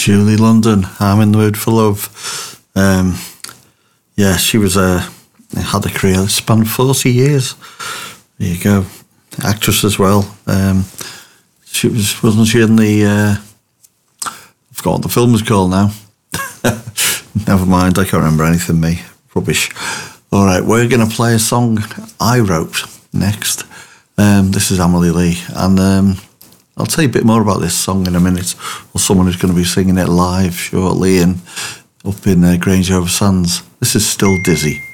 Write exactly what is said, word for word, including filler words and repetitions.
Julie London, I'm in the mood for love. Um, yeah, she was a had a career that spanned forty years. There you go, actress as well. Um, she was wasn't she in the? Uh, I forgot what the film was called now. Never mind, I can't remember anything. Me rubbish. All right, we're going to play a song I wrote next. Um, this is Emily Lee, and um, I'll tell you a bit more about this song in a minute, or someone who's going to be singing it live shortly in up in uh, Grange over Sands. This is Still Dizzy.